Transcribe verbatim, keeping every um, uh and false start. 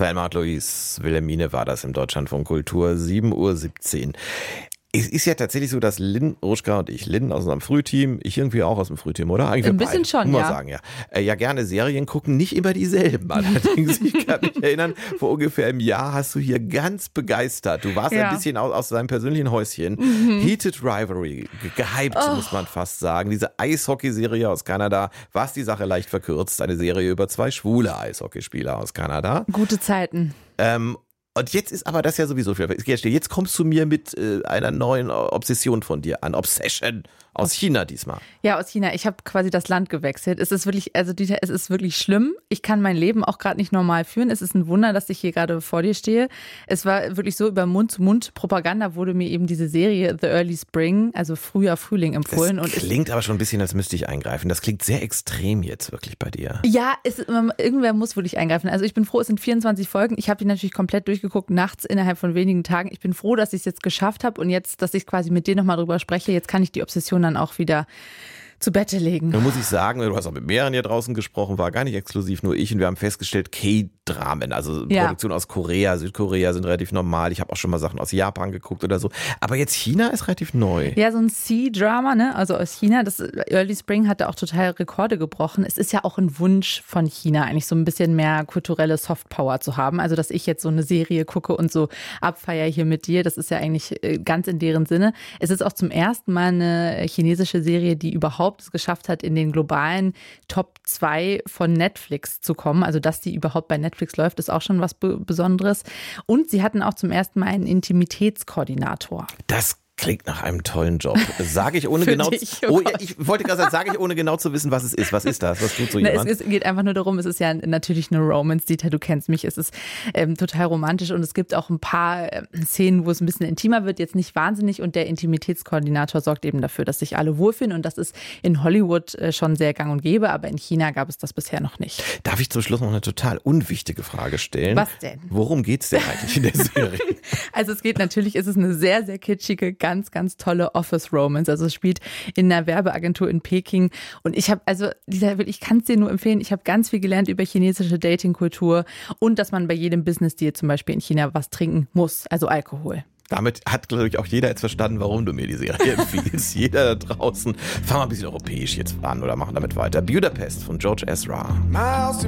Thelma und Louise, Wilhelmine war das im Deutschlandfunk Kultur, sieben Uhr siebzehn. Es ist ja tatsächlich so, dass Lynn Ruschka und ich, Lynn aus unserem Frühteam, ich irgendwie auch aus dem Frühteam, oder? Eigentlich ein bisschen beide, schon, muss ja. man sagen, ja. Äh, ja, gerne Serien gucken, nicht immer dieselben. Allerdings, ich kann mich erinnern, vor ungefähr einem Jahr hast du hier ganz begeistert. Du warst Ja. ein bisschen aus, aus deinem persönlichen Häuschen. Mhm. Heated Rivalry, ge- gehypt, Oh. muss man fast sagen. Diese Eishockey-Serie aus Kanada, was die Sache leicht verkürzt, eine Serie über zwei schwule Eishockeyspieler aus Kanada. Gute Zeiten. Ähm, Und jetzt ist aber das ja sowieso viel. Jetzt kommst du mir mit äh, einer neuen Obsession von dir an. Obsession aus China diesmal. Ja, aus China. Ich habe quasi das Land gewechselt. Es ist wirklich, also Dieter, es ist wirklich schlimm. Ich kann mein Leben auch gerade nicht normal führen. Es ist ein Wunder, dass ich hier gerade vor dir stehe. Es war wirklich so, über Mund-zu-Mund-Propaganda wurde mir eben diese Serie The Early Spring, also früher Frühling, empfohlen. Das und klingt aber schon ein bisschen, als müsste ich eingreifen. Das klingt sehr extrem jetzt wirklich bei dir. Ja, es, irgendwer muss wirklich eingreifen. Also ich bin froh, es sind vierundzwanzig Folgen. Ich habe die natürlich komplett durchgeguckt, nachts innerhalb von wenigen Tagen. Ich bin froh, dass ich es jetzt geschafft habe und jetzt, dass ich quasi mit dir nochmal drüber spreche. Jetzt kann ich die Obsession dann auch wieder zu Bette legen. Da muss ich sagen, du hast auch mit mehreren hier draußen gesprochen, war gar nicht exklusiv nur ich und wir haben festgestellt, K-Dramen, also Ja. Produktionen aus Korea, Südkorea sind relativ normal. Ich habe auch schon mal Sachen aus Japan geguckt oder so. Aber jetzt China ist relativ neu. Ja, so ein C-Drama, ne? Also aus China. Das Early Spring hatte auch total Rekorde gebrochen. Es ist ja auch ein Wunsch von China, eigentlich so ein bisschen mehr kulturelle Softpower zu haben. Also, dass ich jetzt so eine Serie gucke und so abfeier hier mit dir, das ist ja eigentlich ganz in deren Sinne. Es ist auch zum ersten Mal eine chinesische Serie, die überhaupt es geschafft hat, in den globalen Top zwei von Netflix zu kommen. Also, dass die überhaupt bei Netflix läuft, ist auch schon was Besonderes. Und sie hatten auch zum ersten Mal einen Intimitätskoordinator. Das klingt nach einem tollen Job. Sage ich ohne Für genau dich, zu, oh oh, ja, ich wollte gerade sagen, sage ich ohne genau zu wissen, was es ist. Was ist das? Was tut so Na, jemand? es, es geht einfach nur darum, es ist ja natürlich eine Romance, Dieter, du kennst mich, es ist ähm, total romantisch und es gibt auch ein paar äh, Szenen, wo es ein bisschen intimer wird, jetzt nicht wahnsinnig und der Intimitätskoordinator sorgt eben dafür, dass sich alle wohlfühlen und das ist in Hollywood äh, schon sehr gang und gäbe, aber in China gab es das bisher noch nicht. Darf ich zum Schluss noch eine total unwichtige Frage stellen? Was denn? Worum geht's denn eigentlich in der Serie? Also es geht natürlich, es ist eine sehr, sehr kitschige, ganz, ganz tolle Office-Romance. Also es spielt in einer Werbeagentur in Peking. Und ich habe, also dieser, ich kann es dir nur empfehlen, ich habe ganz viel gelernt über chinesische Datingkultur und dass man bei jedem Business-Deal zum Beispiel in China was trinken muss, also Alkohol. Damit hat, glaube ich, auch jeder jetzt verstanden, warum du mir die Serie empfiehlst. Jeder da draußen. Fangen wir ein bisschen europäisch jetzt an oder machen damit weiter. Budapest von George Ezra.